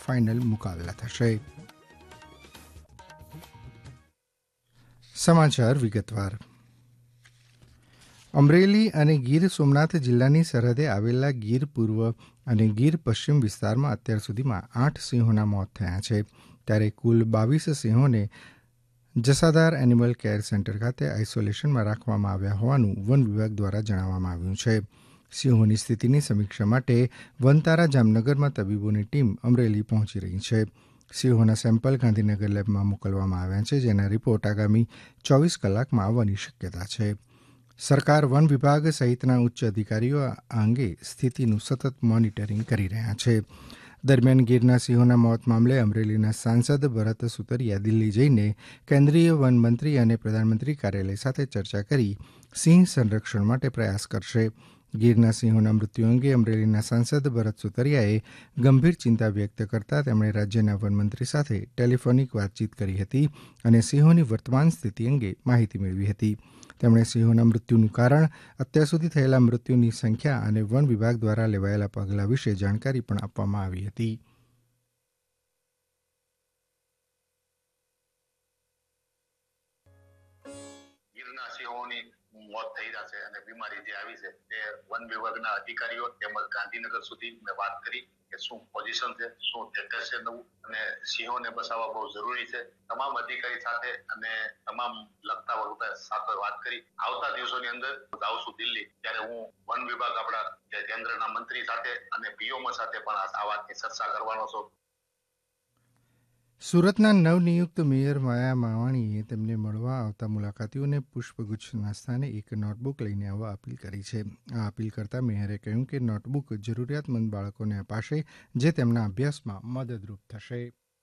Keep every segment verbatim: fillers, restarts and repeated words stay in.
Final મુકાબલા થશે. સમાચાર વિગતવાર. અમરેલી અને ગીર સોમનાથ જિલ્લાની સરહદે આવેલા ગીર પૂર્વ અને ગીર પશ્ચિમ વિસ્તારમાં અત્યાર સુધીમાં આઠ સિંહોના મોત થયા છે, ત્યારે કુલ બાવીસ સિંહોને જસાધાર એનિમલ કેર સેન્ટર ખાતે આઇસોલેશનમાં રાખવામાં આવ્યા હોવાનું વન વિભાગ દ્વારા જણાવવામાં આવ્યું છે. સિંહોની સ્થિતિની સમીક્ષા માટે વનતારા જામનગરમાં તબીબોની ટીમ અમરેલી પહોંચી રહી છે. સિંહોના સેમ્પલ ગાંધીનગર લેબમાં મોકલવામાં આવ્યા છે, જેના રિપોર્ટ આગામી ચોવીસ કલાકમાં આવવાની શક્યતા છે. સરકાર વન વિભાગ સહિતના ઉચ્ચ અધિકારીઓ આ અંગે સ્થિતિનું સતત મોનિટરિંગ કરી રહ્યા છે. દરમિયાન ગીરના સિંહોના મોત મામલે અમરેલીના સાંસદ ભરત સુતરિયા દિલ્હી જઈને કેન્દ્રીય વન મંત્રી અને પ્રધાનમંત્રી કાર્યાલય સાથે ચર્ચા કરી સિંહ સંરક્ષણ માટે પ્રયાસ કરશે. ગીરના સિંહોના મૃત્યુ અંગે અમરેલીના સાંસદ ભરત સુતરિયાએ ગંભીર ચિંતા વ્યક્ત કરતા તેમણે રાજ્યના વનમંત્રી સાથે ટેલિફોનિક વાતચીત કરી હતી અને સિંહોની વર્તમાન સ્થિતિ અંગે માહિતી મેળવી હતી. તેમણે સિંહોના મૃત્યુનું કારણ, અત્યાર સુધી થયેલા મૃત્યુની સંખ્યા અને વન વિભાગ દ્વારા લેવાયેલા પગલાં વિશે જાણકારી પણ આપવામાં આવી હતી. ગીરના સિંહોની મોત થઈ રહ્યા છે અને બીમારી જે આવી છે તે વન વિભાગના અધિકારીઓ તેમજ ગાંધીનગર સુધી મેં વાત કરી કે શું પોઝિશન છે, શું સ્ટેટસ છે નવું, અને સિંહોને બચાવવા બહુ જરૂરી છે. તમામ અધિકારી સાથે અને તમામ લગતા વગતા સાથે વાત કરી આવતા દિવસોની અંદર આવશું દિલ્હી, ત્યારે હું વન વિભાગ આપણા કેન્દ્રના મંત્રી સાથે અને પીઓમ સાથે પણ આ વાતની ચર્ચા કરવાનો છું. સુરતના નવનિયુક્ત મેયર માયા માવાણીએ તેમને મળવા આવતા મુલાકાતીઓને પુષ્પગુચ્છના સ્થાને એક નોટબુક લઈને આવવા અપીલ કરી છે. આ અપીલ કરતા મેયરે કહ્યું કે નોટબુક જરૂરિયાતમંદ બાળકોને અપાશે, જે તેમના અભ્યાસમાં મદદરૂપ થશે.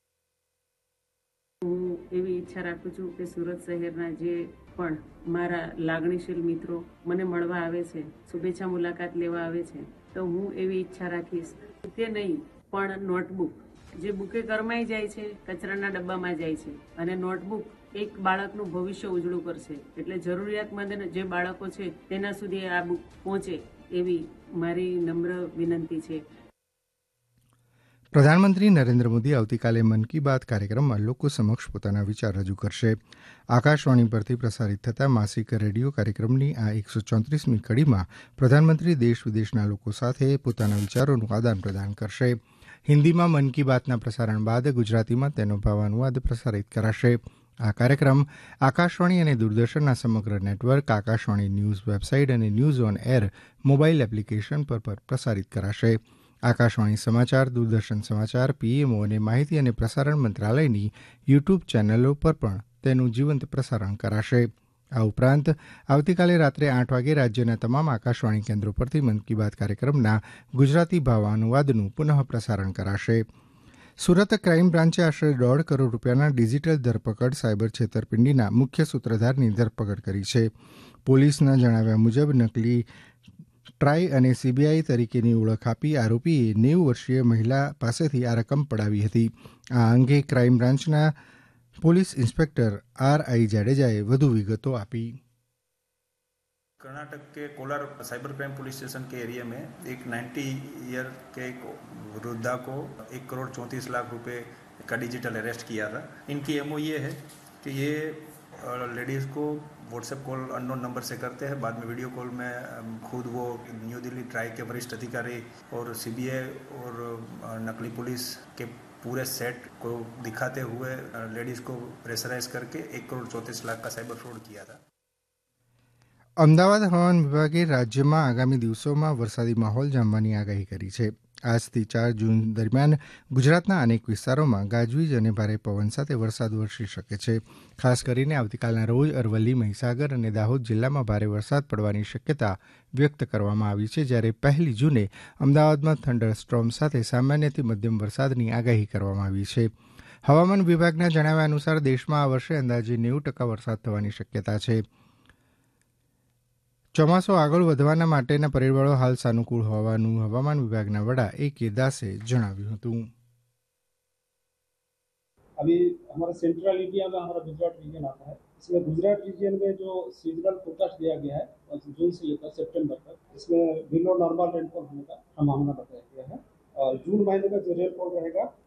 હું એવી ઈચ્છા રાખું છું કે સુરત શહેરના જે પણ મારા લાગણીશીલ મિત્રો મને મળવા આવે છે, શુભેચ્છા મુલાકાત લેવા આવે છે, તો હું એવી ઈચ્છા રાખીશ કે નહીં પણ નોટબુક જે બુકે કરમાઈ જાય છે, કચરાના ડબ્બામાં જાય છે, અને નોટબુક એક બાળકનું ભવિષ્ય ઉજળું કરશે. એટલે જરૂરિયાતમંદ જે બાળકો છે તેના સુધી આ બુક પહોંચે એવી મારી નમ્ર વિનંતી છે. પ્રધાનમંત્રી નરેન્દ્ર મોદી આવતીકાલે મન કી બાત કાર્યક્રમમાં લોકો સમક્ષ પોતાના વિચાર રજૂ કરશે. આકાશવાણી પરથી પ્રસારિત થતા માસિક રેડિયો કાર્યક્રમની આ એકસો ચોત્રીસમી કડીમાં પ્રધાનમંત્રી દેશ વિદેશના લોકો સાથે પોતાના વિચારોનું આદાન પ્રદાન કરશે. હિન્દીમાં મન કી બાતના પ્રસારણ બાદ ગુજરાતીમાં તેનો ભાવાનુવાદ પ્રસારિત કરાશે. આ કાર્યક્રમ આકાશવાણી અને દૂરદર્શનના સમગ્ર નેટવર્ક, આકાશવાણી ન્યૂઝ વેબસાઇટ અને news on air mobile application પર પ્રસારિત કરાશે. આકાશવાણી સમાચાર, દૂરદર્શન સમાચાર, પીએમઓ અને માહિતી અને પ્રસારણ મંત્રાલયની યુટ્યુબ ચેનલો પર પણ તેનું જીવંત પ્રસારણ કરાશે. આ ઉપરાંત આવતીકાલે રાત્રે આઠ વાગે રાજ્યના તમામ આકાશવાણી કેન્દ્રો પરથી મન કી બાત કાર્યક્રમના ગુજરાતી ભાવાનુવાદનું પુનઃ પ્રસારણ કરાશે. સુરત ક્રાઇમ બ્રાન્ચે આશરે દોઢ કરોડ રૂપિયાના ડિજીટલ ધરપકડ સાયબર છેતરપિંડીના મુખ્ય સૂત્રધારની ધરપકડ કરી છે. પોલીસના જણાવ્યા મુજબ નકલી ટ્રાય અને સીબીઆઈ તરીકેની ઓળખ આપી આરોપીએ નેવું વર્ષીય મહિલા પાસેથી આ રકમ પડાવી હતી. આ અંગે ક્રાઇમ બ્રાન્ચના पुलिस इंस्पेक्टर आर आई जाडेजाए વધુ વિગતો આપી. कर्नाटक के Kolar cyber crime police station के एरिया में एक नब्बे ईयर के एक वृद्धा को एक करोड़ चौंतीस लाख रुपए का डिजिटल अरेस्ट किया था. इनकी एमओ ये है कि ये लेडीज़ को व्हाट्सएप कॉल अननोन नंबर से करते हैं, बाद में वीडियो कॉल में खुद वो न्यू दिल्ली ट्राई के वरिष्ठ अधिकारी और सीबीआई और नकली पुलिस के पूरे सेट को दिखाते हुए लेडीज़ को प्रेशराइज करके एक करोड़ चौंतीस लाख का साइबर फ्रॉड किया था. અમદાવાદ હવામાન વિભાગે રાજ્યમાં આગામી દિવસોમાં વરસાદી માહોલ જામવાની આગાહી કરી છે. આજથી ચાર જૂન દરમિયાન ગુજરાતના અનેક વિસ્તારોમાં ગાજવીજ અને ભારે પવન સાથે વરસાદ વરસી શકે છે. ખાસ કરીને આવતીકાલના રોજ અરવલ્લી, મહીસાગર અને દાહોદ જિલ્લામાં ભારે વરસાદ પડવાની શક્યતા વ્યક્ત કરવામાં આવી છે, જ્યારે પહેલી જૂને અમદાવાદમાં થંડર સ્ટ્રોમ સાથે સામાન્યથી મધ્યમ વરસાદની આગાહી કરવામાં આવી છે. હવામાન વિભાગના જણાવ્યા અનુસાર દેશમાં આ વર્ષે અંદાજે નેવું ટકા વરસાદ થવાની શક્યતા છે. ચોમાસું આગળ વધવાના માટેના પરિબળો હાલ સાનુકૂળ હોવાનું હવામાન વિભાગના વડા એ કે દાસે જણાવ્યું હતું. अभी हमारा सेंट्रल इंडिया में हमारा गुजरात रीजन आता है. इसमें गुजरात रीजन में जो सीजनल फोरकास्ट दिया गया है जून से लेकर सितंबर तक, इसमें बिलो नॉर्मल रेनफॉल होने का संभावना बताया गया है. और जून महीने का जो रेनफॉल रहेगा